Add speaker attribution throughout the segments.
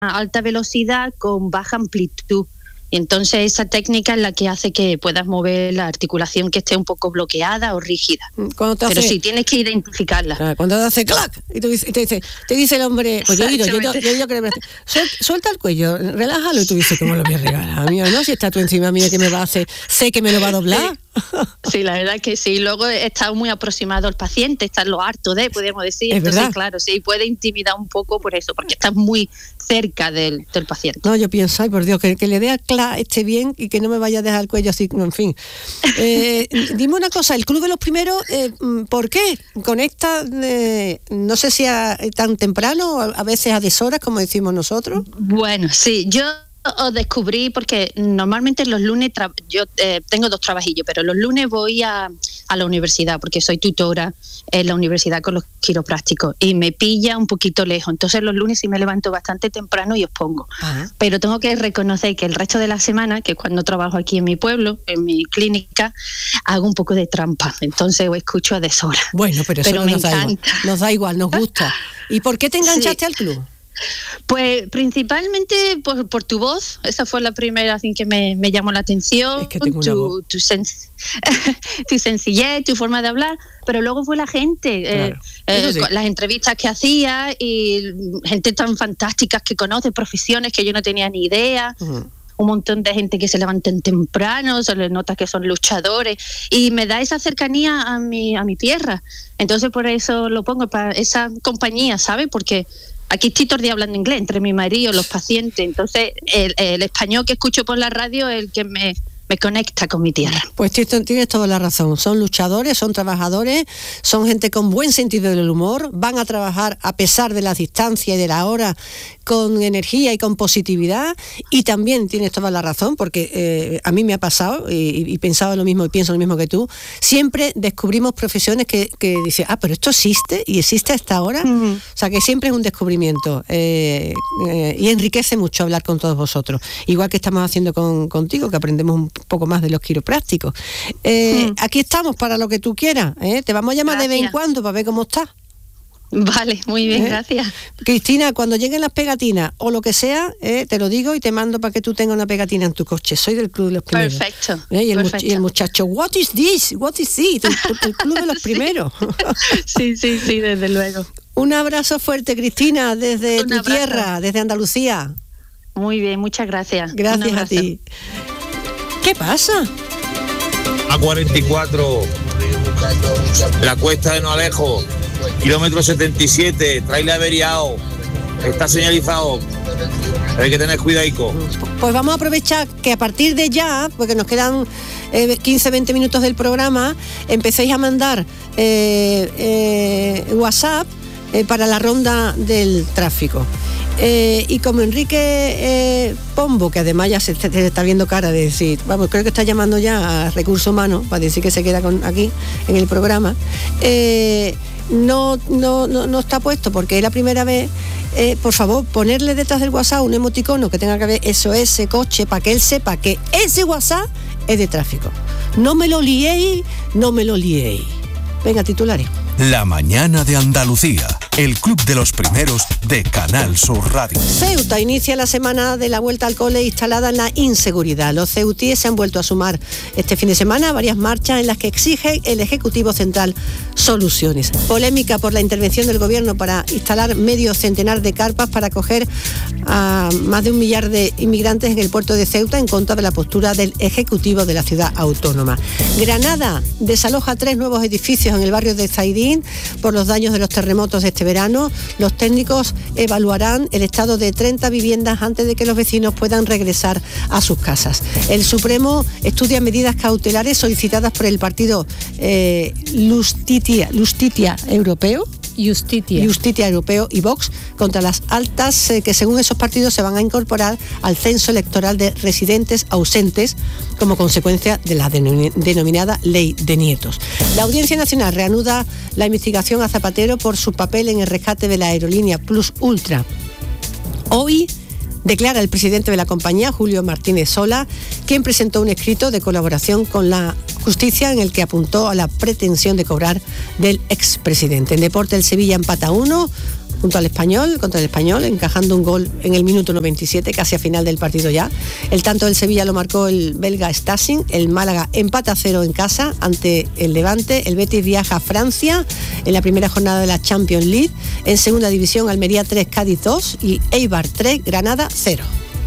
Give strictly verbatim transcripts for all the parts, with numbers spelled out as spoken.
Speaker 1: alta velocidad con baja amplitud. Y entonces esa técnica es la que hace que puedas mover la articulación que esté un poco bloqueada o rígida. Pero hace, sí, tienes que identificarla.
Speaker 2: Claro, cuando te hace clac y, tú, y te, dice, te dice el hombre, pues yo digo, yo, yo, yo, yo creo que Suel, suelta el cuello, relájalo, y tú dices, ¿cómo lo voy a regalar? Mío, no, si está tú encima mío, que me va a hacer, sé que me lo va a doblar.
Speaker 1: Sí, la verdad que sí. Luego está muy aproximado al paciente, está lo harto de, podemos decir.
Speaker 2: Es
Speaker 1: Entonces,
Speaker 2: verdad.
Speaker 1: claro, sí, puede intimidar un poco por eso, porque estás muy cerca del, del paciente.
Speaker 2: No, yo pienso, ay, por Dios, que, que le dé al clac, esté bien y que no me vaya a dejar el cuello así, en fin. Eh, dime una cosa, el Club de los Primeros, eh, ¿por qué? Conecta, eh, no sé si a, tan temprano, a, a veces a deshoras, como decimos nosotros.
Speaker 1: Bueno, sí, yo os descubrí porque normalmente los lunes tra- yo eh, tengo dos trabajillos, pero los lunes voy a, a la universidad porque soy tutora en la universidad con los quiroprácticos y me pilla un poquito lejos. Entonces los lunes sí me levanto bastante temprano y os pongo. Ajá. Pero tengo que reconocer que el resto de la semana, que cuando trabajo aquí en mi pueblo, en mi clínica, hago un poco de trampa. Entonces os escucho a deshora.
Speaker 2: Bueno, pero eso
Speaker 1: pero
Speaker 2: no
Speaker 1: me
Speaker 2: nos
Speaker 1: encanta.
Speaker 2: da igual. Nos da igual, nos gusta. ¿Y por qué te enganchaste sí. al club?
Speaker 1: Pues principalmente por, por tu voz. Esa fue la primera así que me, me llamó la atención.
Speaker 2: Es que tengo
Speaker 1: tu,
Speaker 2: una voz.
Speaker 1: Tu, sen- tu sencillez, tu forma de hablar. Pero luego fue la gente,
Speaker 2: Claro.
Speaker 1: eh, eh,
Speaker 2: sí.
Speaker 1: las entrevistas que hacía y gente tan fantástica que conoce, profesiones que yo no tenía ni idea. Uh-huh. Un montón de gente que se levantan temprano, se les nota que son luchadores y me da esa cercanía a mi, a mi tierra. Entonces por eso lo pongo, para esa compañía, ¿sabes? Porque aquí estoy todo el día hablando inglés entre mi marido, los pacientes. Entonces, el, el español que escucho por la radio es el que me, me conecta con mi tierra.
Speaker 2: Pues tienes toda la razón. Son luchadores, son trabajadores, son gente con buen sentido del humor, van a trabajar a pesar de la distancia y de la hora con energía y con positividad. Y también tienes toda la razón, porque eh, a mí me ha pasado y, y pensaba lo mismo y pienso lo mismo que tú. Siempre descubrimos profesiones que, que dicen, ah, pero esto existe y existe hasta ahora. Uh-huh. O sea, que siempre es un descubrimiento eh, eh, y enriquece mucho hablar con todos vosotros. Igual que estamos haciendo con, contigo, que aprendemos un poco más de los quiroprácticos. Eh, uh-huh. Aquí estamos para lo que tú quieras. ¿eh? Te vamos a llamar gracias. De vez en cuando para ver cómo estás.
Speaker 1: Vale, muy bien, ¿Eh? gracias.
Speaker 2: Cristina, cuando lleguen las pegatinas o lo que sea, eh, te lo digo y te mando para que tú tengas una pegatina en tu coche. Soy del Club de los Primeros.
Speaker 1: Perfecto.
Speaker 2: ¿Eh? Y, el
Speaker 1: perfecto.
Speaker 2: Much- y el muchacho, what is this? What is it? El, el Club de los Primeros.
Speaker 1: Sí, sí, sí, desde luego.
Speaker 2: Un abrazo fuerte, Cristina, desde Un tu abrazo. tierra, desde Andalucía.
Speaker 1: Muy bien, muchas gracias.
Speaker 2: Gracias a ti. ¿Qué pasa?
Speaker 3: A cuarenta y cuatro, la cuesta de No Alejo, kilómetro setenta y siete, trailer averiado, está señalizado, hay que tener cuidado.
Speaker 2: Pues vamos a aprovechar que a partir de ya, porque nos quedan eh, quince a veinte minutos del programa, empecéis a mandar eh, eh, WhatsApp eh, para la ronda del tráfico. Eh, y como Enrique eh, Pombo, que además ya se, se está viendo cara de decir, vamos, creo que está llamando ya a Recursos Humanos para decir que se queda con, aquí en el programa, eh, no, no, no, no está puesto porque es la primera vez. Eh, por favor, ponerle detrás del WhatsApp un emoticono que tenga que ver eso, ese coche, para que él sepa que ese WhatsApp es de tráfico. No me lo liéis, no me lo liéis. Venga, titulares.
Speaker 4: La mañana de Andalucía, el Club de los Primeros de Canal Sur Radio.
Speaker 2: Ceuta inicia la semana de la vuelta al cole instalada en la inseguridad. Los ceutíes se han vuelto a sumar este fin de semana varias marchas en las que exige el Ejecutivo Central soluciones. Polémica por la intervención del Gobierno para instalar medio centenar de carpas para acoger a más de un millar de inmigrantes en el puerto de Ceuta en contra de la postura del Ejecutivo de la ciudad autónoma. Granada desaloja tres nuevos edificios en el barrio de Zaidín por los daños de los terremotos de este verano. Los técnicos evaluarán el estado de treinta viviendas antes de que los vecinos puedan regresar a sus casas. El Supremo estudia medidas cautelares solicitadas por el partido eh, Justitia, Justitia Europeo.
Speaker 5: Justitia.
Speaker 2: Justitia Europeo y Vox contra las altas eh, que según esos partidos se van a incorporar al censo electoral de residentes ausentes como consecuencia de la denom- denominada Ley de Nietos. La Audiencia Nacional reanuda la investigación a Zapatero por su papel en el rescate de la aerolínea Plus Ultra. Hoy declara el presidente de la compañía, Julio Martínez Sola, quien presentó un escrito de colaboración con la justicia en el que apuntó a la pretensión de cobrar del expresidente. En deporte, el Sevilla empata uno junto al Español, contra el Español, encajando un gol en el minuto noventa y siete, casi a final del partido ya. El tanto del Sevilla lo marcó el belga Stassin, el Málaga empata a cero en casa ante el Levante, el Betis viaja a Francia en la primera jornada de la Champions League, en segunda división Almería tres, Cádiz dos y Eibar tres, Granada cero.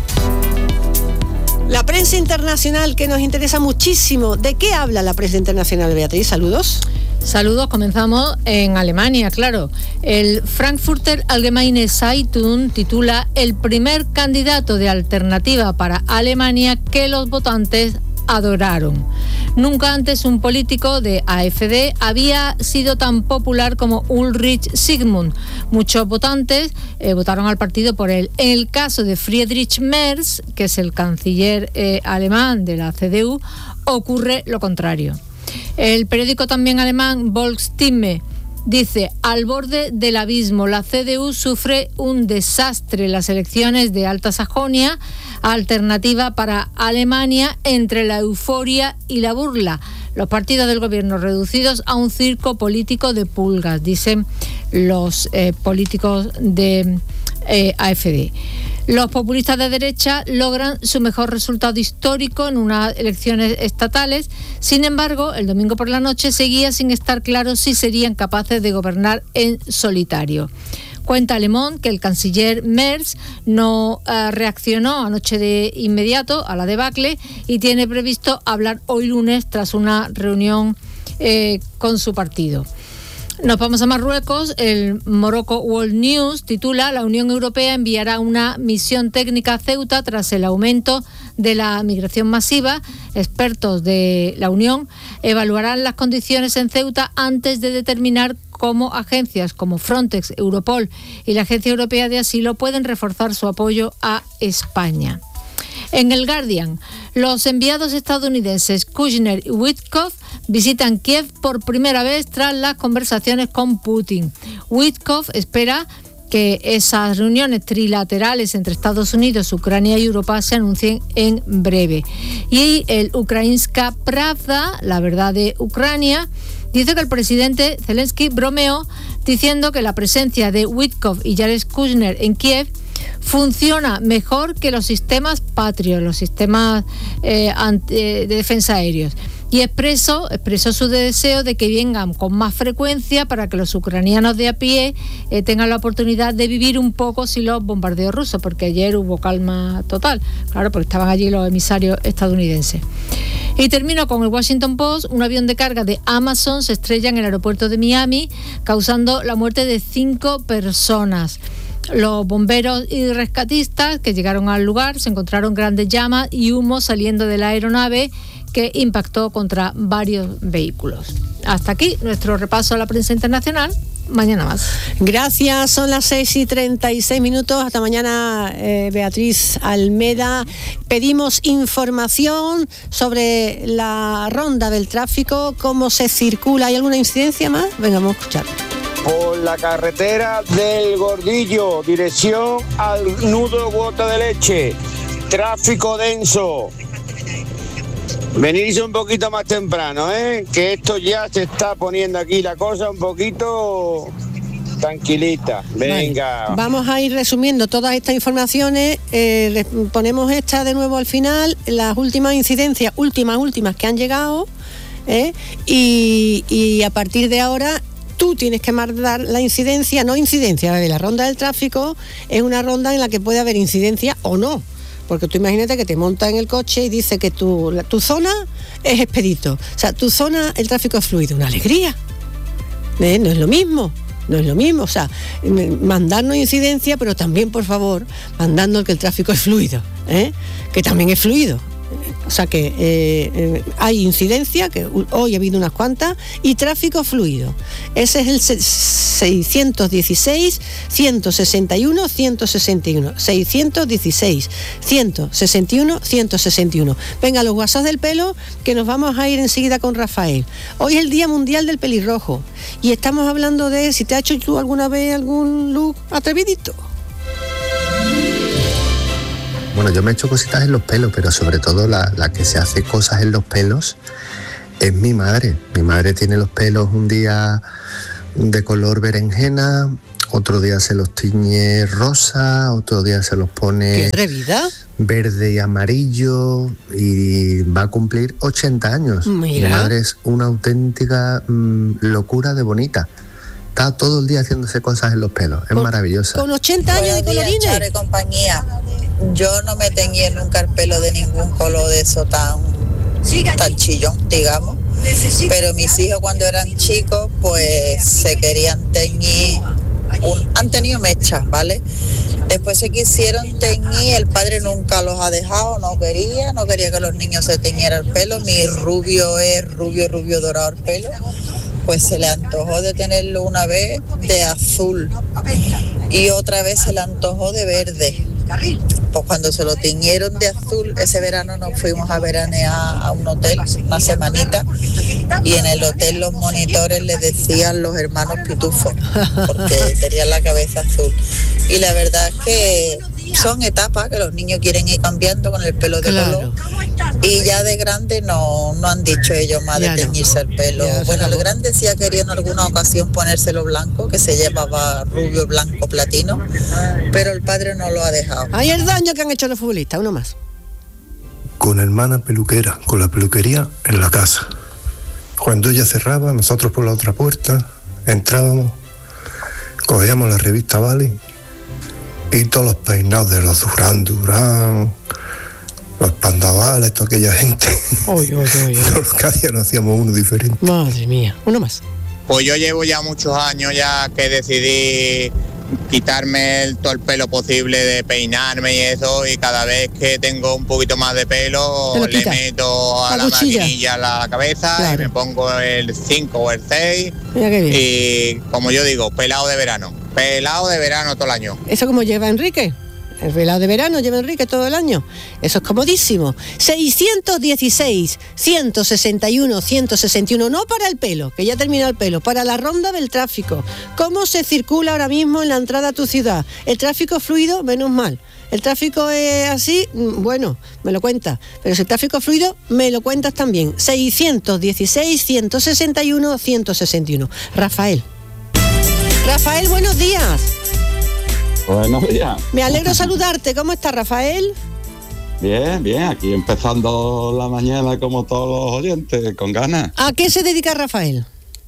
Speaker 2: La prensa internacional, que nos interesa muchísimo. ¿De qué habla la prensa internacional, Beatriz? Saludos.
Speaker 5: Saludos, comenzamos en Alemania, claro. El Frankfurter Allgemeine Zeitung titula El primer candidato de alternativa para Alemania que los votantes adoraron. Nunca antes un político de A F D había sido tan popular como Ulrich Sigmund. Muchos votantes eh, votaron al partido por él. En el caso de Friedrich Merz, que es el canciller eh, alemán de la C D U, ocurre lo contrario. El periódico también alemán Volksstimme dice: al borde del abismo, la C D U sufre un desastre. Las elecciones de Alta Sajonia, alternativa para Alemania entre la euforia y la burla. Los partidos del gobierno reducidos a un circo político de pulgas, dicen los eh, políticos de eh, A F D. Los populistas de derecha logran su mejor resultado histórico en unas elecciones estatales. Sin embargo, el domingo por la noche seguía sin estar claro si serían capaces de gobernar en solitario. Cuenta Le Monde que el canciller Merz no uh, reaccionó anoche de inmediato a la debacle y tiene previsto hablar hoy lunes tras una reunión eh, con su partido. Nos vamos a Marruecos. El Morocco World News titula: la Unión Europea enviará una misión técnica a Ceuta tras el aumento de la migración masiva. Expertos de la Unión evaluarán las condiciones en Ceuta antes de determinar cómo agencias como Frontex, Europol y la Agencia Europea de Asilo pueden reforzar su apoyo a España. En el Guardian, los enviados estadounidenses Kushner y Witkoff visitan Kiev por primera vez tras las conversaciones con Putin. Witkoff espera que esas reuniones trilaterales entre Estados Unidos, Ucrania y Europa se anuncien en breve. Y el Ukrainska Pravda, la verdad de Ucrania, dice que el presidente Zelensky bromeó diciendo que la presencia de Witkoff y Jared Kushner en Kiev funciona mejor que los sistemas Patriot, los sistemas eh, ante, de defensa aéreos. Y expresó, expresó su deseo de que vengan con más frecuencia para que los ucranianos de a pie eh, tengan la oportunidad de vivir un poco sin los bombardeos rusos, porque ayer hubo calma total, claro, porque estaban allí los emisarios estadounidenses. Y termino con el Washington Post. Un avión de carga de Amazon se estrella en el aeropuerto de Miami, causando la muerte de cinco personas. Los bomberos y rescatistas que llegaron al lugar se encontraron grandes llamas y humo saliendo de la aeronave que impactó contra varios vehículos. Hasta aquí nuestro repaso a la prensa internacional. Mañana más.
Speaker 2: Gracias, son las seis y treinta y seis minutos. Hasta mañana, eh, Beatriz Almeda. Pedimos información sobre la ronda del tráfico, cómo se circula. ¿Hay alguna incidencia más? Venga, vamos a escuchar.
Speaker 6: Por la carretera del Gordillo, dirección al nudo Gota de Leche, tráfico denso. Venirse un poquito más temprano, ¿eh? Que esto ya se está poniendo aquí la cosa un poquito tranquilita. Venga.
Speaker 2: Vale. Vamos a ir resumiendo todas estas informaciones. Eh, ponemos esta de nuevo al final, las últimas incidencias, últimas, últimas que han llegado, ¿eh? y, y a partir de ahora tú tienes que mandar la incidencia, no incidencia, de la ronda del tráfico es una ronda en la que puede haber incidencia o no. Porque tú imagínate que te montas en el coche y dice que tu, la, tu zona es expedito. O sea, tu zona, el tráfico es fluido. Una alegría. ¿Eh? No es lo mismo. No es lo mismo. O sea, mandarnos incidencia, pero también, por favor, mandando que el tráfico es fluido. ¿Eh? Que también es fluido. O sea que eh, eh, hay incidencia, que hoy ha habido unas cuantas, y tráfico fluido. Ese es el seiscientos dieciséis, ciento sesenta y uno, ciento sesenta y uno. seiscientos dieciséis, ciento sesenta y uno, ciento sesenta y uno. Venga, los WhatsApp del pelo, que nos vamos a ir enseguida con Rafael. Hoy es el Día Mundial del Pelirrojo y estamos hablando de si te has hecho tú alguna vez algún look atrevidito.
Speaker 7: Bueno, yo me he hecho cositas en los pelos, pero sobre todo la, la que se hace cosas en los pelos es mi madre. Mi madre tiene los pelos un día de color berenjena, otro día se los tiñe rosa, otro día se los pone
Speaker 2: ¿Qué atrevida?
Speaker 7: verde y amarillo, y va a cumplir ochenta años.
Speaker 2: Mira.
Speaker 7: Mi madre es una auténtica mmm, locura de bonita. Está todo el día haciéndose cosas en los pelos, es
Speaker 2: con,
Speaker 7: maravillosa.
Speaker 2: Con ochenta años de colorines.
Speaker 8: Charo y compañía. Yo no me teñí nunca el pelo de ningún color de eso tan, tan chillón, digamos. Pero mis hijos cuando eran chicos, pues se querían teñir, un, han tenido mechas, ¿vale? Después se quisieron teñir, el padre nunca los ha dejado, no quería, no quería que los niños se teñieran el pelo. Mi rubio es rubio, rubio dorado el pelo. Pues se le antojó de tenerlo una vez de azul y otra vez se le antojó de verde. Pues cuando se lo tiñeron de azul, ese verano nos fuimos a veranear a un hotel, una semanita, y en el hotel los monitores les decían los hermanos pitufos, porque tenían la cabeza azul. Y la verdad es que son etapas que los niños quieren ir cambiando con el pelo de
Speaker 2: Claro.
Speaker 8: color, y ya de grande no, no han dicho ellos más de
Speaker 2: Ya no.
Speaker 8: teñirse el pelo.
Speaker 2: Ya se
Speaker 8: Bueno, el
Speaker 2: acabó.
Speaker 8: grande sí ha querido en alguna ocasión ponérselo blanco, que se llevaba rubio, blanco, platino, pero el padre no lo ha dejado.
Speaker 2: Ay, el daño que han hecho los futbolistas, uno más.
Speaker 9: Con hermana peluquera, con la peluquería en la casa. Cuando ella cerraba, nosotros por la otra puerta entrábamos, cogíamos la revista Vale y todos los peinados de los Durán Durán, los pandavales, toda aquella gente.
Speaker 2: Oye, oye, oye.
Speaker 9: Todos los días nos hacíamos uno diferente.
Speaker 2: Madre mía, uno más.
Speaker 10: Pues yo llevo ya muchos años ya que decidí quitarme el, todo el pelo posible, de peinarme y eso, y cada vez que tengo un poquito más de pelo
Speaker 2: Te lo
Speaker 10: le
Speaker 2: quitas.
Speaker 10: meto a
Speaker 2: La
Speaker 10: la
Speaker 2: cuchilla.
Speaker 10: maquinilla a la cabeza,
Speaker 2: Claro.
Speaker 10: y me pongo el cinco o el seis,
Speaker 2: Mira qué bien.
Speaker 10: y como yo digo, pelado de verano, pelado de verano todo el año.
Speaker 2: ¿Eso como lleva Enrique? El velado de verano lleva Enrique todo el año. Eso es comodísimo. seiscientos dieciséis, ciento sesenta y uno, ciento sesenta y uno. No para el pelo, que ya termina el pelo, para la ronda del tráfico. ¿Cómo se circula ahora mismo en la entrada a tu ciudad? ¿El tráfico fluido? Menos mal. ¿El tráfico es así? Bueno, me lo cuentas. Pero si el tráfico es fluido, me lo cuentas también. seiscientos dieciséis, ciento sesenta y uno, ciento sesenta y uno. Rafael. Rafael, buenos días.
Speaker 11: Buenos días.
Speaker 2: Me alegro saludarte. ¿Cómo está, Rafael?
Speaker 11: Bien, bien, aquí empezando la mañana como todos los oyentes, con ganas.
Speaker 2: ¿A qué se dedica Rafael?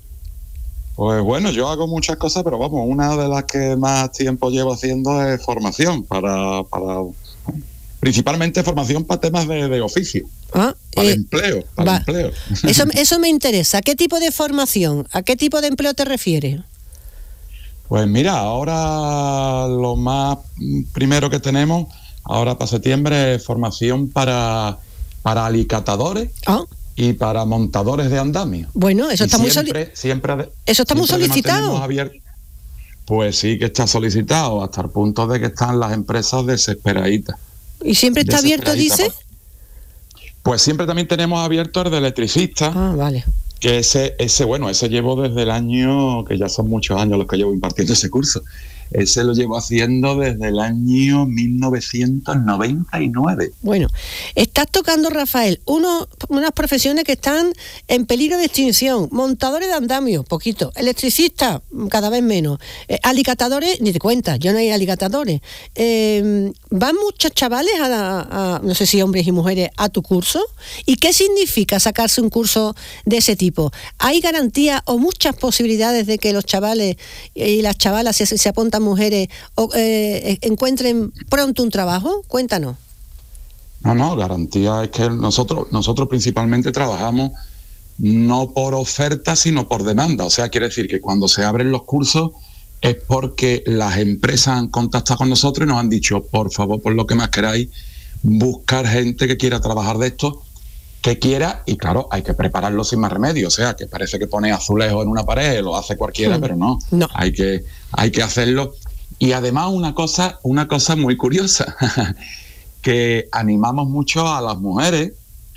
Speaker 11: Pues bueno, yo hago muchas cosas, pero vamos, una de las que más tiempo llevo haciendo es formación, para, para principalmente formación para temas de, de oficio,
Speaker 2: Ah,
Speaker 11: para
Speaker 2: eh,
Speaker 11: empleo, para
Speaker 2: va.
Speaker 11: empleo.
Speaker 2: Eso, eso me interesa. ¿Qué tipo de formación? ¿A qué tipo de empleo te refieres?
Speaker 11: Pues mira, ahora lo más primero que tenemos, ahora para septiembre, es formación para, para alicatadores
Speaker 2: Ah,
Speaker 11: y para montadores de andamio.
Speaker 2: bueno, eso
Speaker 11: Y
Speaker 2: está muy
Speaker 11: siempre,
Speaker 2: soli-
Speaker 11: siempre,
Speaker 2: Eso está muy
Speaker 11: siempre
Speaker 2: solicitado.
Speaker 11: mantenemos abierto. Pues sí que está solicitado, hasta el punto de que están las empresas desesperaditas.
Speaker 2: ¿Y siempre está abierto,
Speaker 11: Desesperaditas.
Speaker 2: dice?
Speaker 11: Pues siempre también tenemos abierto el de electricista,
Speaker 2: Ah, vale.
Speaker 11: que ese, ese, bueno, ese llevo desde el año, que ya son muchos años los que llevo impartiendo ese curso. Ese lo llevo haciendo desde el año mil novecientos noventa y nueve.
Speaker 2: Bueno, estás tocando, Rafael, uno, unas profesiones que están en peligro de extinción. Montadores de andamio, poquito. Electricistas, cada vez menos. Eh, alicatadores, ni te cuentas, yo no hay alicatadores. Eh, ¿Van muchos chavales, a, la- a, no sé si hombres y mujeres, a tu curso? ¿Y qué significa sacarse un curso de ese tipo? ¿Hay garantía o muchas posibilidades de que los chavales y las chavalas, si se apuntan mujeres, o, eh, encuentren pronto un trabajo? Cuéntanos.
Speaker 11: No, no, garantía es que nosotros, nosotros principalmente trabajamos no por oferta, sino por demanda. O sea, quiere decir que cuando se abren los cursos es porque las empresas han contactado con nosotros y nos han dicho, por favor, por lo que más queráis, buscar gente que quiera trabajar de esto, que quiera, y claro, hay que prepararlo sin más remedio. O sea, que parece que pone azulejo en una pared, lo hace cualquiera,
Speaker 2: Hmm.
Speaker 11: pero no,
Speaker 2: No.
Speaker 11: Hay que, hay que hacerlo. Y además una cosa, una cosa muy curiosa, que animamos mucho a las mujeres,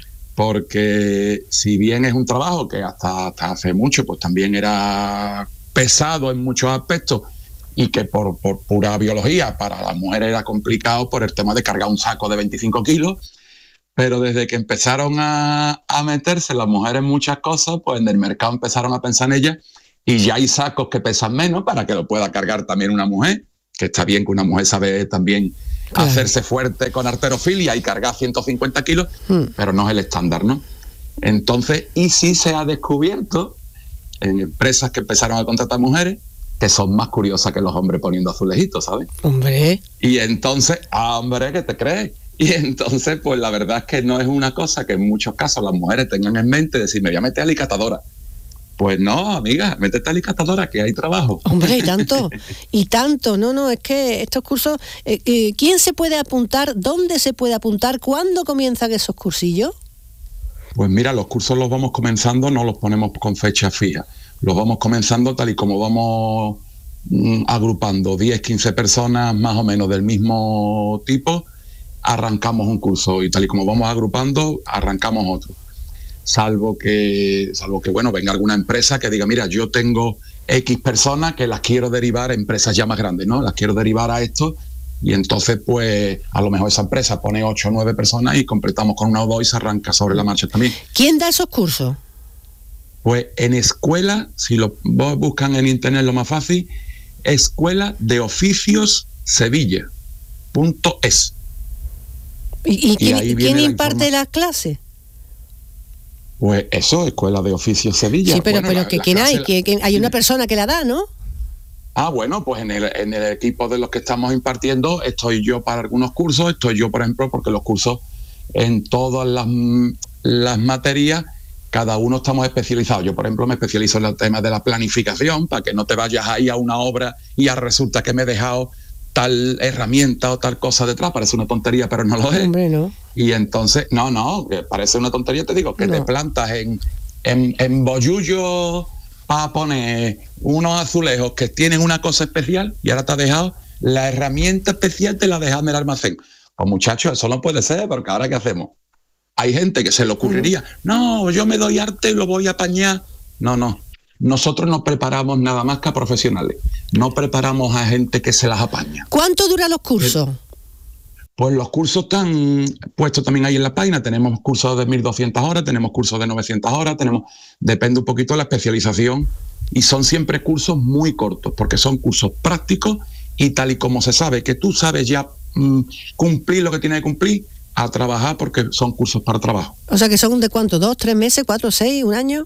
Speaker 11: porque si bien es un trabajo que hasta, hasta hace mucho pues también era pesado en muchos aspectos, y que por, por pura biología para las mujeres era complicado por el tema de cargar un saco de veinticinco kilos, pero desde que empezaron a, a meterse las mujeres en muchas cosas, pues en el mercado empezaron a pensar en ellas, Y ya hay sacos que pesan menos para que lo pueda cargar también una mujer, que está bien que una mujer sabe también claro. hacerse fuerte con halterofilia y cargar ciento cincuenta kilos, mm. pero no es el estándar, ¿no? Entonces, y sí se ha descubierto en empresas que empezaron a contratar mujeres que son más curiosas que los hombres poniendo azulejitos, ¿sabes?
Speaker 2: Hombre.
Speaker 11: Y entonces, ah, hombre, ¿qué te crees? Y entonces, pues la verdad es que no es una cosa que en muchos casos las mujeres tengan en mente, decir, me voy a meter a alicatadora. Pues no, amiga, métete a alicatadora, que hay trabajo.
Speaker 2: Hombre, y tanto, y tanto. No, no, es que estos cursos, eh, eh, ¿quién se puede apuntar? ¿Dónde se puede apuntar? ¿Cuándo comienzan esos cursillos?
Speaker 11: Pues mira, los cursos los vamos comenzando, no los ponemos con fecha fija. Los vamos comenzando tal y como vamos mm, agrupando diez, quince personas más o menos del mismo tipo, arrancamos un curso y tal y como vamos agrupando, arrancamos otro. Salvo que, salvo que, bueno, venga alguna empresa que diga, mira, yo tengo X personas que las quiero derivar a empresas ya más grandes, ¿no? Las quiero derivar a esto y entonces, pues, a lo mejor esa empresa pone ocho o nueve personas y completamos con una o dos y se arranca sobre la marcha también.
Speaker 2: ¿Quién da esos cursos?
Speaker 11: Pues en escuela, si lo vos buscan en internet lo más fácil, Escuela de Oficios Sevilla punto es.
Speaker 2: ¿Y, y, y quién, ¿quién la imparte las clases?
Speaker 11: Pues eso, Escuela de Oficios Sevilla.
Speaker 2: Sí, pero,
Speaker 11: bueno,
Speaker 2: pero
Speaker 11: la,
Speaker 2: que
Speaker 11: la
Speaker 2: ¿quién hay?
Speaker 11: la...
Speaker 2: Que, que hay una persona que la da, ¿no?
Speaker 11: Ah, bueno, pues en el, en el equipo de los que estamos impartiendo estoy yo para algunos cursos, estoy yo, por ejemplo, porque los cursos en todas las, las materias, cada uno estamos especializados. Yo, por ejemplo, me especializo en el tema de la planificación, para que no te vayas ahí a una obra y ya resulta que me he dejado tal herramienta o tal cosa detrás. Parece una tontería, pero no lo es.
Speaker 2: Hombre, no.
Speaker 11: Y entonces, no, no, parece una tontería, te digo, que no. Te plantas en, en, en Bollullo para poner unos azulejos que tienen una cosa especial y ahora te has dejado la herramienta especial, te la has dejado en el almacén. Pues muchachos, eso no puede ser, porque ahora ¿qué hacemos? Hay gente que se le ocurriría, no, yo me doy arte y lo voy a apañar. No, no. Nosotros no preparamos nada más que a profesionales. No preparamos a gente que se las apaña.
Speaker 2: ¿Cuánto duran los cursos?
Speaker 11: Pues los cursos están puestos también ahí en la página. Tenemos cursos de mil doscientas horas, tenemos cursos de novecientas horas, tenemos, depende un poquito de la especialización. Y son siempre cursos muy cortos, porque son cursos prácticos y tal y como se sabe que tú sabes ya mmm, cumplir lo que tienes que cumplir, a trabajar, porque son cursos para trabajo.
Speaker 2: O sea, que son de cuánto, dos, tres meses, cuatro, seis, un año.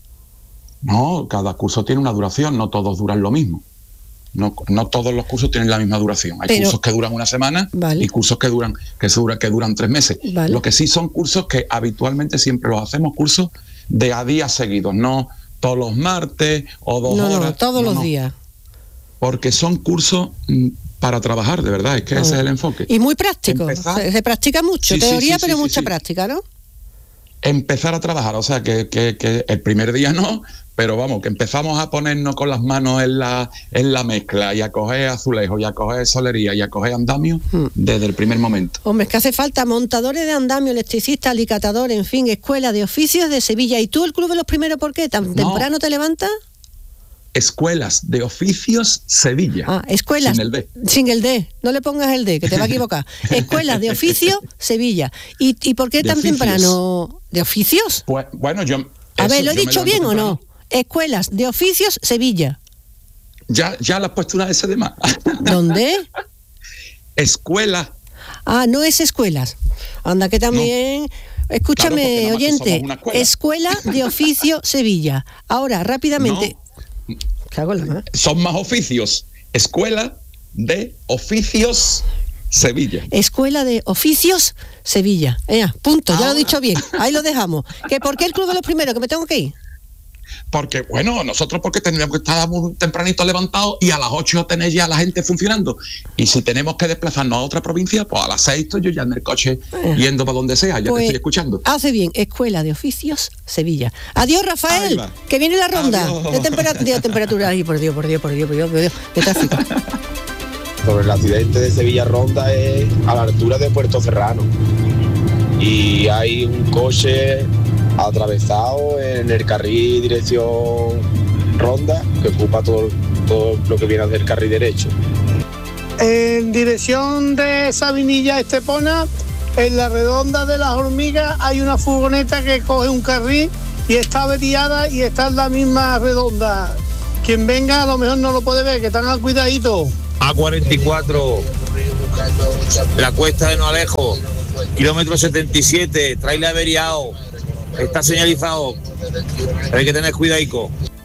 Speaker 11: No, cada curso tiene una duración, no todos duran lo mismo. No, no todos los cursos tienen la misma duración. Hay Pero, cursos que duran una semana vale. y cursos que duran que, dura, que duran tres meses. Vale. Lo que sí son cursos que habitualmente siempre los hacemos cursos de a días seguidos, no todos los martes o dos
Speaker 2: no,
Speaker 11: horas.
Speaker 2: No, todos no, los
Speaker 11: no.
Speaker 2: días.
Speaker 11: Porque son cursos para trabajar, de verdad, es que ah. ese es el enfoque.
Speaker 2: Y muy práctico, Empezar, se, se practica mucho, sí, teoría, sí, sí, pero sí, mucha sí. práctica, ¿no?
Speaker 11: Empezar a trabajar, o sea, que, que, que el primer día no, pero vamos, que empezamos a ponernos con las manos en la, en la mezcla y a coger azulejos y a coger solería y a coger andamio hmm. desde el primer momento.
Speaker 2: Hombre, es que hace falta montadores de andamio, electricistas, alicatadores, en fin, Escuela de Oficios de Sevilla. ¿Y tú el Club de los Primeros por qué? ¿Tan no. temprano te levantas?
Speaker 11: Escuelas de Oficios Sevilla.
Speaker 2: Ah, escuelas.
Speaker 11: Sin el D.
Speaker 2: Sin el D. No le pongas el D, que te va a equivocar. Escuelas de Oficios Sevilla. ¿Y, y por qué de tan oficios. temprano? ¿De oficios?
Speaker 11: Pues, bueno, yo...
Speaker 2: A ver, ¿lo he dicho bien temprano. o no? Escuelas de Oficios Sevilla.
Speaker 11: Ya, ya le has puesto una S de más.
Speaker 2: ¿Dónde?
Speaker 11: Escuela.
Speaker 2: Ah, no es escuelas. Anda, que también... No. Escúchame, claro, oyente. Escuela de Oficio Sevilla. Ahora, rápidamente...
Speaker 11: No. Son más oficios. Escuela de Oficios Sevilla.
Speaker 2: Escuela de Oficios Sevilla. Eh, punto, Ahora. Ya lo he dicho bien. Ahí lo dejamos. ¿Que por qué el Club de los Primeros? ¿Que me tengo que ir?
Speaker 11: Porque, bueno, nosotros porque tendríamos que estar muy tempranito levantados y a las ocho tener ya la gente funcionando. Y si tenemos que desplazarnos a otra provincia, pues a las seis estoy yo ya en el coche eh. yendo para donde sea, ya pues, te estoy escuchando.
Speaker 2: Hace bien, Escuela de Oficios Sevilla. Adiós, Rafael, que viene la ronda de, tempera- de temperatura. Ay, por Dios, por Dios, por Dios, por Dios, por Dios, de tráfico.
Speaker 6: Sobre el accidente de Sevilla Ronda es a la altura de Puerto Serrano. Y hay un coche atravesado en el carril dirección Ronda, que ocupa todo, todo lo que viene del carril derecho.
Speaker 12: En dirección de Sabinilla Estepona, en la redonda de las Hormigas, hay una furgoneta que coge un carril y está averiada y está en la misma redonda. quien venga a lo mejor no lo puede ver, que tengan cuidadito.
Speaker 3: A cuarenta y cuatro, la cuesta de No Alejo, kilómetro setenta y siete, trailer averiado, está señalizado, hay que tener cuidadico.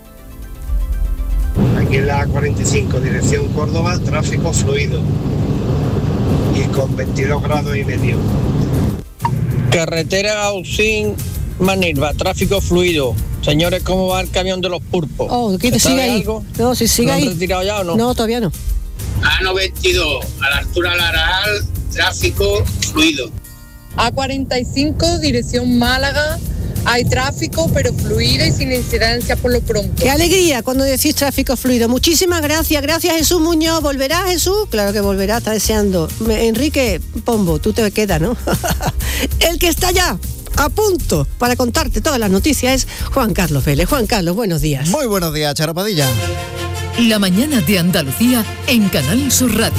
Speaker 13: Aquí en la A cuarenta y cinco, dirección Córdoba, tráfico fluido y con veintidós grados y medio.
Speaker 14: Carretera Ausín Manilva, tráfico fluido. Señores, ¿cómo va el camión de los pulpos?
Speaker 2: Oh, ¿qué te sigue ahí?
Speaker 14: Algo?
Speaker 2: No, si sigue
Speaker 14: ¿Lo han
Speaker 2: ahí.
Speaker 14: retirado ya o no?
Speaker 2: No, todavía no.
Speaker 15: A noventa y dos, a la altura del Aral, tráfico fluido.
Speaker 16: A cuarenta y cinco, dirección Málaga, hay tráfico, pero fluido y sin incidencia por lo pronto.
Speaker 2: ¡Qué alegría cuando decís tráfico fluido! Muchísimas gracias, gracias Jesús Muñoz. ¿Volverá Jesús? Claro que volverá, está deseando. Me, Enrique Pombo, tú te quedas, ¿no? El que está ya a punto para contarte todas las noticias es Juan Carlos Vélez. Juan Carlos, buenos días.
Speaker 17: Muy buenos días, Charo Padilla.
Speaker 18: La mañana de Andalucía en Canal Sur Radio.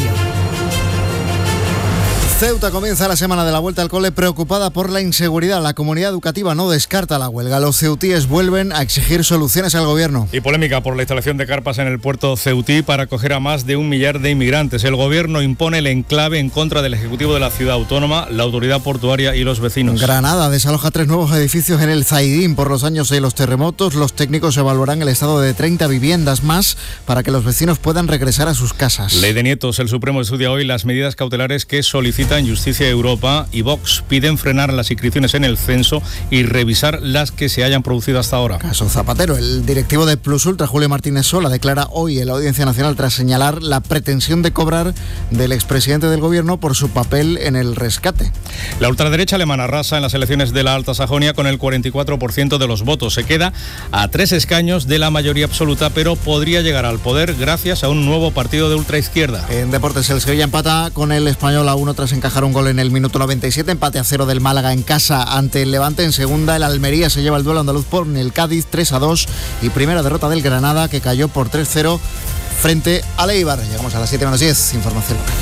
Speaker 17: Ceuta comienza la semana de la vuelta al cole preocupada por la inseguridad. La comunidad educativa no descarta la huelga. Los ceutíes vuelven a exigir soluciones al gobierno.
Speaker 19: Y polémica por la instalación de carpas en el puerto ceutí para acoger a más de un millar de inmigrantes. El gobierno impone el enclave en contra del Ejecutivo de la ciudad autónoma, la autoridad portuaria y los vecinos.
Speaker 17: Granada desaloja tres nuevos edificios en el Zaidín por los daños de los terremotos. Los técnicos evaluarán el estado de treinta viviendas más para que los vecinos puedan regresar a sus casas.
Speaker 19: Ley de nietos. El Supremo estudia hoy las medidas cautelares que solicitan Justicia Europa y Vox. Piden frenar las inscripciones en el censo y revisar las que se hayan producido hasta ahora.
Speaker 17: Caso Zapatero. El directivo de Plus Ultra, Julio Martínez Sola, declara hoy en la Audiencia Nacional tras señalar la pretensión de cobrar del expresidente del gobierno por su papel en el rescate.
Speaker 19: La ultraderecha alemana arrasa en las elecciones de la Alta Sajonia con el cuarenta y cuatro por ciento de los votos. Se queda a tres escaños de la mayoría absoluta, pero podría llegar al poder gracias a un nuevo partido de ultraizquierda.
Speaker 17: En deportes, el Sevilla empata con el Español a uno tras encajar un gol en el minuto noventa y siete, empate a cero del Málaga en casa ante el Levante. En segunda, el Almería se lleva el duelo andaluz por el Cádiz tres a dos y primera derrota del Granada, que cayó por tres cero frente al Eibar. Llegamos a las siete menos diez, información local.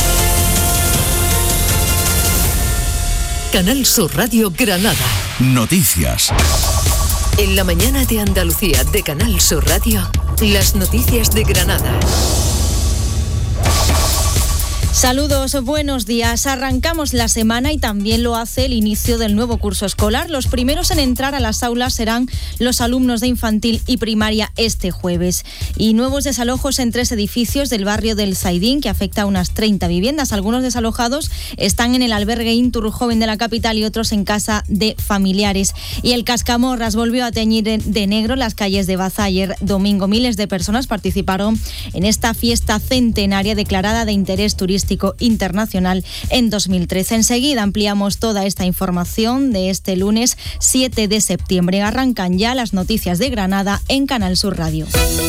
Speaker 18: Canal Sur Radio Granada.
Speaker 4: Noticias.
Speaker 18: En la mañana de Andalucía de Canal Sur Radio, las noticias de Granada.
Speaker 20: Saludos, buenos días. Arrancamos la semana y también lo hace el inicio del nuevo curso escolar. Los primeros en entrar a las aulas serán los alumnos de infantil y primaria este jueves. Y nuevos desalojos en tres edificios del barrio del Zaidín, que afecta a unas treinta viviendas. Algunos desalojados están en el albergue Intur Joven de la capital y otros en casa de familiares. Y el Cascamorras volvió a teñir de negro las calles de Baza ayer domingo. Miles de personas participaron en esta fiesta centenaria declarada de interés turístico internacional en dos mil trece. Enseguida ampliamos toda esta información de este lunes siete de septiembre. Arrancan ya las noticias de Granada en Canal Sur Radio.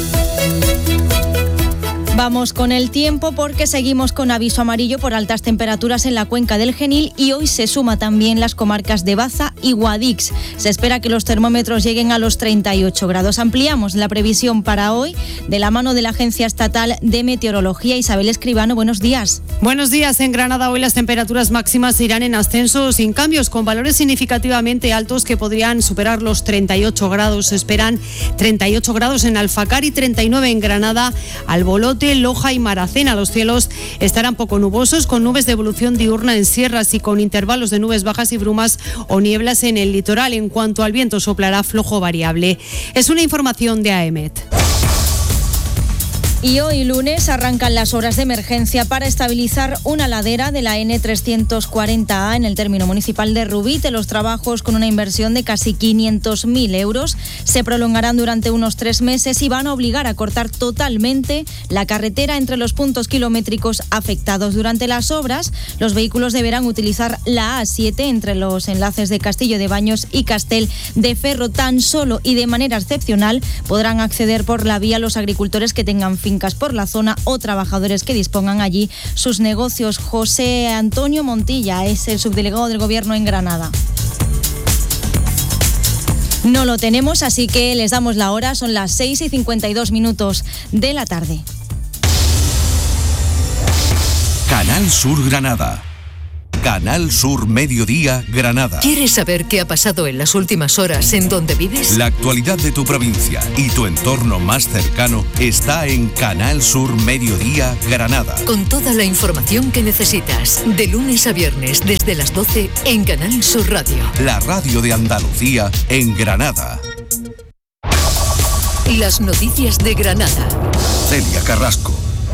Speaker 20: Vamos con el tiempo porque seguimos con aviso amarillo por altas temperaturas en la cuenca del Genil y hoy se suma también las comarcas de Baza y Guadix. Se espera que los termómetros lleguen a los treinta y ocho grados. Ampliamos la previsión para hoy de la mano de la Agencia Estatal de Meteorología. Isabel Escribano, buenos días.
Speaker 21: Buenos días. En Granada hoy las temperaturas máximas irán en ascenso sin cambios, con valores significativamente altos que podrían superar los treinta y ocho grados. Se esperan treinta y ocho grados en Alfacar y treinta y nueve en Granada, Albolote, Loja y Maracena. Los cielos estarán poco nubosos, con nubes de evolución diurna en sierras y con intervalos de nubes bajas y brumas o nieblas en el litoral. En cuanto al viento, soplará flojo variable. Es una información de A E M E T.
Speaker 20: Y hoy lunes arrancan las obras de emergencia para estabilizar una ladera de la N trescientos cuarenta A en el término municipal de Rubite. Los trabajos, con una inversión de casi quinientos mil euros, se prolongarán durante unos tres meses y van a obligar a cortar totalmente la carretera entre los puntos kilométricos afectados. Durante las obras, los vehículos deberán utilizar la A siete entre los enlaces de Castillo de Baños y Castel de Ferro. Tan solo y de manera excepcional podrán acceder por la vía los agricultores que tengan fincas por la zona o trabajadores que dispongan allí sus negocios. José Antonio Montilla es el subdelegado del Gobierno en Granada. No lo tenemos, así que les damos la hora. Son las seis y cincuenta y dos minutos de la tarde.
Speaker 4: Canal Sur Granada. Canal Sur Mediodía, Granada.
Speaker 18: ¿Quieres saber qué ha pasado en las últimas horas en donde vives?
Speaker 4: La actualidad de tu provincia y tu entorno más cercano está en Canal Sur Mediodía, Granada.
Speaker 18: Con toda la información que necesitas, de lunes a viernes desde las doce en Canal Sur Radio.
Speaker 4: La radio de Andalucía en Granada.
Speaker 18: Las noticias de Granada.
Speaker 4: Celia Carrasco.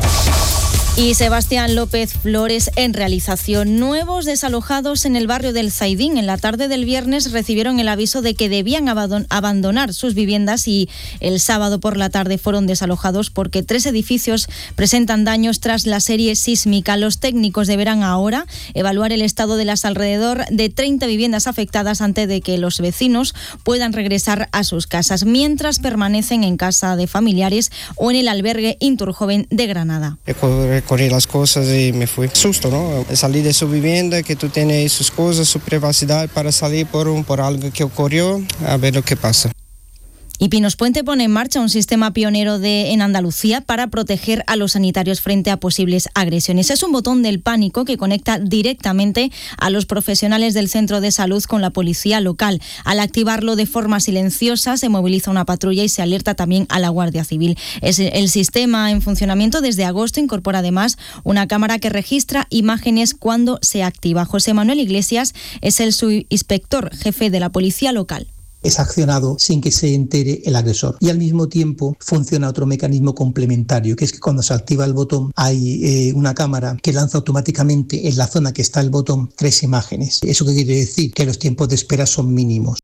Speaker 20: Y Sebastián López Flores en realización. Nuevos desalojados en el barrio del Zaidín. En la tarde del viernes recibieron el aviso de que debían abandonar sus viviendas y el sábado por la tarde fueron desalojados porque tres edificios presentan daños tras la serie sísmica. Los técnicos deberán ahora evaluar el estado de las alrededor de treinta viviendas afectadas antes de que los vecinos puedan regresar a sus casas, mientras permanecen en casa de familiares o en el albergue Inturjoven de Granada.
Speaker 1: Corrí las cosas y me fui. Susto, ¿no? Salí de su vivienda, que tú tienes sus cosas, su privacidad para salir por, un, por algo que ocurrió, a ver lo que pasa.
Speaker 20: Y Pinos Puente pone en marcha un sistema pionero de, en Andalucía para proteger a los sanitarios frente a posibles agresiones. Es un botón del pánico que conecta directamente a los profesionales del centro de salud con la policía local. Al activarlo de forma silenciosa se moviliza una patrulla y se alerta también a la Guardia Civil. Es el sistema en funcionamiento desde agosto incorpora además una cámara que registra imágenes cuando se activa. José Manuel Iglesias es el subinspector jefe de la policía local.
Speaker 22: Es accionado sin que se entere el agresor. Y al mismo tiempo funciona otro mecanismo complementario, que es que cuando se activa el botón hay eh, una cámara que lanza automáticamente en la zona que está el botón tres imágenes. ¿Eso qué quiere decir? Que los tiempos de espera son mínimos.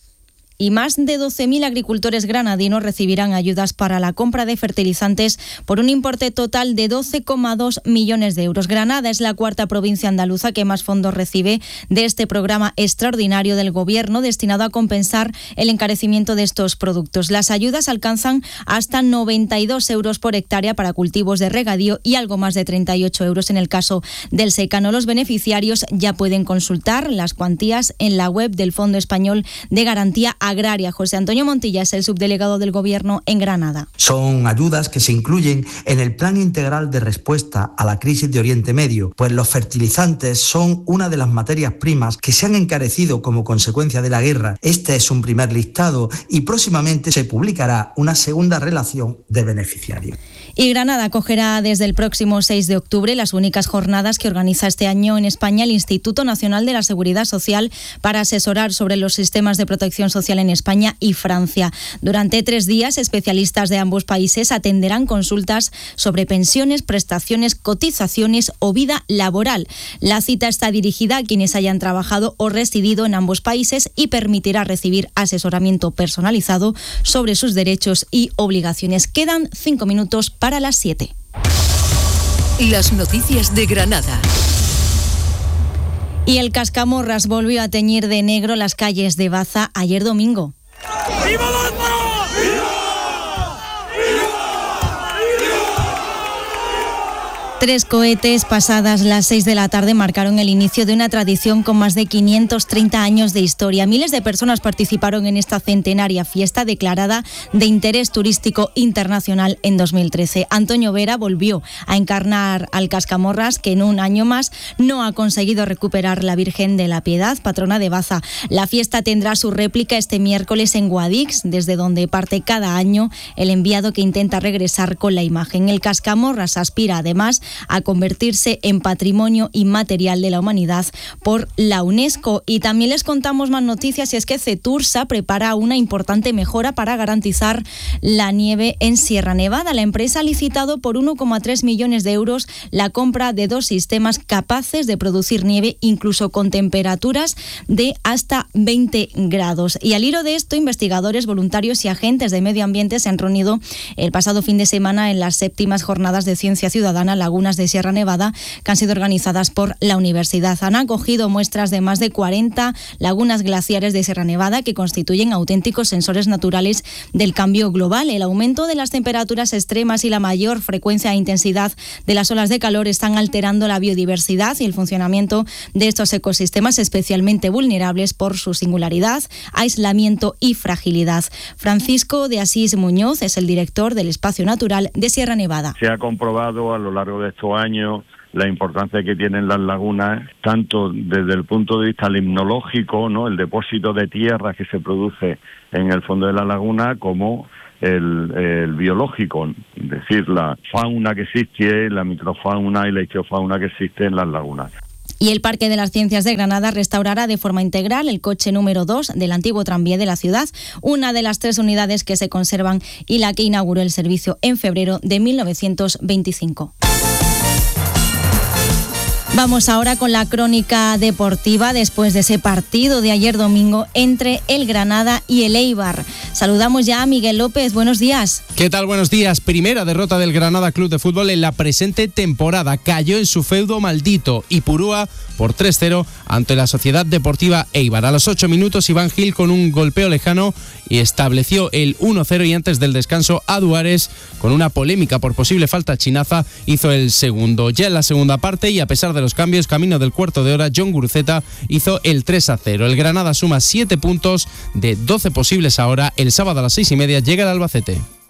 Speaker 20: Y más de doce mil agricultores granadinos recibirán ayudas para la compra de fertilizantes por un importe total de doce coma dos millones de euros. Granada es la cuarta provincia andaluza que más fondos recibe de este programa extraordinario del Gobierno destinado a compensar el encarecimiento de estos productos. Las ayudas alcanzan hasta noventa y dos euros por hectárea para cultivos de regadío y algo más de treinta y ocho euros en el caso del secano. Los beneficiarios ya pueden consultar las cuantías en la web del Fondo Español de Garantía Agraria. José Antonio Montilla es el subdelegado del Gobierno en Granada.
Speaker 23: Son ayudas que se incluyen en el Plan Integral de Respuesta a la Crisis de Oriente Medio, pues los fertilizantes son una de las materias primas que se han encarecido como consecuencia de la guerra. Este es un primer listado y próximamente se publicará una segunda relación de beneficiarios.
Speaker 20: Y Granada acogerá desde el próximo seis de octubre las únicas jornadas que organiza este año en España el Instituto Nacional de la Seguridad Social para asesorar sobre los sistemas de protección social en España y Francia. Durante tres días, especialistas de ambos países atenderán consultas sobre pensiones, prestaciones, cotizaciones o vida laboral. La cita está dirigida a quienes hayan trabajado o residido en ambos países y permitirá recibir asesoramiento personalizado sobre sus derechos y obligaciones. Quedan cinco minutos para las siete.
Speaker 18: Las noticias de Granada.
Speaker 20: Y el cascamorras volvió a teñir de negro las calles de Baza ayer domingo.
Speaker 24: ¡Viva Baza!
Speaker 20: Tres cohetes pasadas las seis de la tarde marcaron el inicio de una tradición con más de quinientos treinta años de historia. Miles de personas participaron en esta centenaria fiesta declarada de interés turístico internacional en dos mil trece. Antonio Vera volvió a encarnar al cascamorras, que en un año más no ha conseguido recuperar la Virgen de la Piedad, patrona de Baza. La fiesta tendrá su réplica este miércoles en Guadix, desde donde parte cada año el enviado que intenta regresar con la imagen. El cascamorras aspira además a convertirse en patrimonio inmaterial de la humanidad por la UNESCO. Y también les contamos más noticias, y es que Cetursa prepara una importante mejora para garantizar la nieve en Sierra Nevada. La empresa ha licitado por uno coma tres millones de euros la compra de dos sistemas capaces de producir nieve incluso con temperaturas de hasta veinte grados. Y al hilo de esto, investigadores, voluntarios y agentes de medio ambiente se han reunido el pasado fin de semana en las séptimas jornadas de Ciencia Ciudadana Laguna de Sierra Nevada, que han sido organizadas por la universidad. Han acogido muestras de más de cuarenta lagunas glaciares de Sierra Nevada que constituyen auténticos sensores naturales del cambio global. El aumento de las temperaturas extremas y la mayor frecuencia e intensidad de las olas de calor están alterando la biodiversidad y el funcionamiento de estos ecosistemas especialmente vulnerables por su singularidad, aislamiento y fragilidad. Francisco de Asís Muñoz es el director del Espacio Natural de Sierra Nevada.
Speaker 25: Se ha comprobado a lo largo de estos años
Speaker 5: la importancia que tienen las lagunas, tanto desde el punto de vista limnológico, ¿no?, el depósito de tierra que se produce en el fondo de la laguna, como el, el biológico, es decir, la fauna que existe, la microfauna y la ichtiofauna que existe en las lagunas.
Speaker 20: Y el Parque de las Ciencias de Granada restaurará de forma integral el coche número dos del antiguo tranvía de la ciudad, una de las tres unidades que se conservan y la que inauguró el servicio en febrero de mil novecientos veinticinco. Vamos ahora con la crónica deportiva después de ese partido de ayer domingo entre el Granada y el Eibar. Saludamos ya a Miguel López, buenos días.
Speaker 7: ¿Qué tal? Buenos días. Primera derrota del Granada Club de Fútbol en la presente temporada. Cayó en su feudo maldito Ipurúa por tres cero ante la Sociedad Deportiva Eibar. A los ocho minutos Iván Gil con un golpeo lejano y estableció el uno cero, y antes del descanso Aduares, con una polémica por posible falta chinaza, hizo el segundo. Ya en la segunda parte, y a pesar de los cambios, camino del cuarto de hora, John Guruceta hizo el tres a cero. El Granada suma siete puntos de doce posibles ahora. El sábado a las seis y media llega el Albacete.